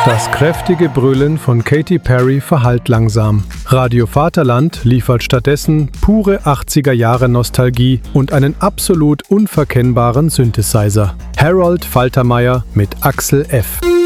Das kräftige Brüllen von Katy Perry verhallt langsam. Radio Vaterland liefert stattdessen pure 80er-Jahre-Nostalgie und einen absolut unverkennbaren Synthesizer. Harold Faltermeyer mit Axel F.